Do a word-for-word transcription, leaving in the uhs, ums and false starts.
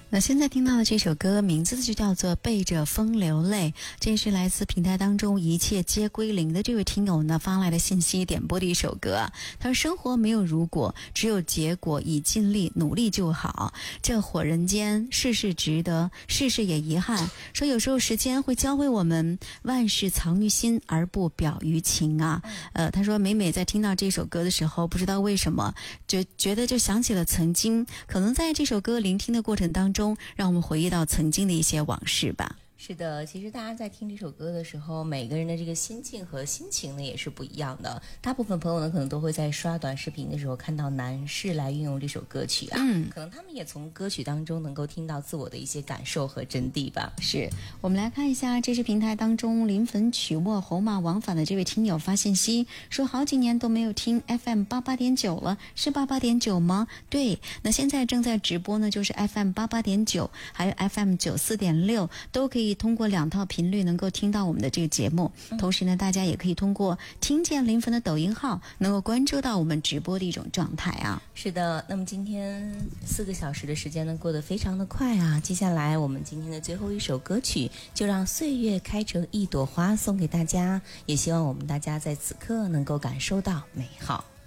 那现在听到的这首歌名字就叫做《背着风流泪》，这是来自平台当中一切皆归零的这位听友呢发来的信息点播的一首歌。他说生活没有如果，只有结果，已尽力努力就好。这火人间，事事值得，事事也遗憾。说有时候时间会教会我们，万事藏于心而不表于情啊。呃，他说每每在听到这首歌的时候，不知道为什么就觉得就想起了曾经，可能在这首歌聆听的过程当中让我们回忆到曾经的一些往事吧。 是的，其实大家在听这首歌的时候，每个人的这个心境和心情呢也是不一样的。大部分朋友呢可能都会在刷短视频的时候看到男士来运用这首歌曲啊，嗯，可能他们也从歌曲当中能够听到自我的一些感受和真谛吧。 是，我们来看一下这支平台当中临汾曲沃侯马往返的这位听友发信息说，好几年都没有听 F M 八八点九了，是八八点九吗？对，那现在正在直播呢，就是 F M 八八点九还有 F M 九四点六，都可以通过两套频率能够听到我们的这个节目。同时呢，大家也可以通过听见临汾的抖音号能够关注到我们直播的一种状态啊。 是的，那么今天四个小时的时间呢过得非常的快啊。接下来我们今天的最后一首歌曲就让岁月开成一朵花送给大家，也希望我们大家在此刻能够感受到美好。